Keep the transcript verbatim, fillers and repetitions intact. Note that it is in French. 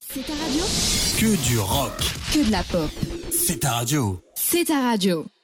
C'est ta radio? Que du rock. Que de la pop. C'est ta radio. C'est ta radio.